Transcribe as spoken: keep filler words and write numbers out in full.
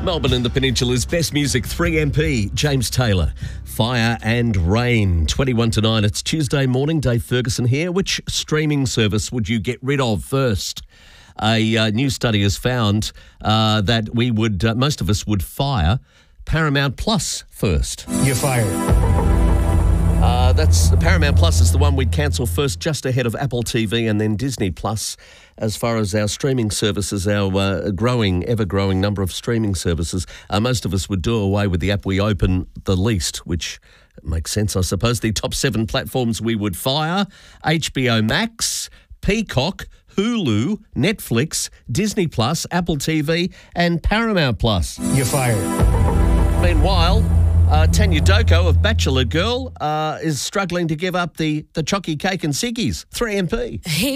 Melbourne and the Peninsula's best music, three M P, James Taylor, Fire and Rain, twenty-one to nine. It's Tuesday morning, Dave Ferguson here. Which streaming service would you get rid of first? A uh, new study has found uh, that we would, uh, most of us would fire Paramount Plus first. You're fired. Uh, that's Paramount Plus is the one we'd cancel first, just ahead of Apple T V and then Disney Plus. As far as our streaming services, our uh, growing, ever-growing number of streaming services, uh, most of us would do away with the app we open the least, which makes sense, I suppose. The top seven platforms we would fire: H B O Max, Peacock, Hulu, Netflix, Disney Plus, Apple T V and Paramount Plus. You're fired. Meanwhile, Uh, Tanya Doko of Bachelor Girl uh, is struggling to give up the, the chocky cake and ciggies, three M P.